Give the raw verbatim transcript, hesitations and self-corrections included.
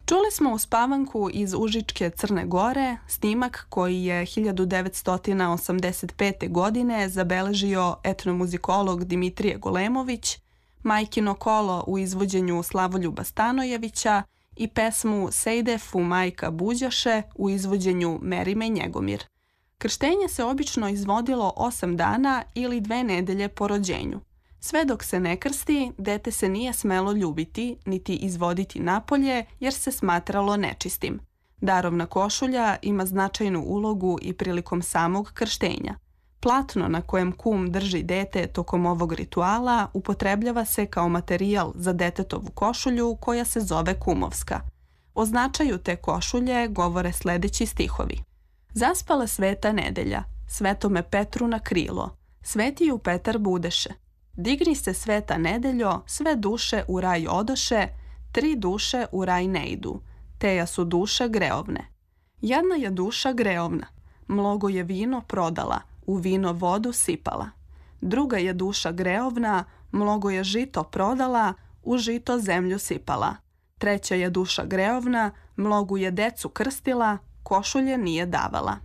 Čuli smo uspavanku iz Užičke Crne Gore, snimak koji je hiljadu devetsto osamdeset pete. godine zabeležio etnomuzikolog Dimitrije Golemović, Majkino kolo u izvođenju Slavoljuba Stanojevića i pesmu Sejdefu majka buđaše u izvođenju Merime Njegomir. Krštenje se obično izvodilo osam dana ili dve nedelje po rođenju. Sve dok se ne krsti, dete se nije smelo ljubiti, niti izvoditi napolje, jer se smatralo nečistim. Darovna košulja ima značajnu ulogu i prilikom samog krštenja. Platno na kojem kum drži dete tokom ovog rituala upotrebljava se kao materijal za detetovu košulju koja se zove kumovska. O značaju te košulje govore sledeći stihovi. Zaspala sveta nedelja, svetome Petru na krilo, svetiju Petar budeše. Digni se sveta nedeljo, sve duše u raj odoše, tri duše u raj ne idu, teja su duše greovne. Jedna je duša greovna, mnogo je vino prodala, u vino vodu sipala. Druga je duša greovna, mnogo je žito prodala, u žito zemlju sipala. Treća je duša greovna, mnogu je decu krstila, košulje nije davala.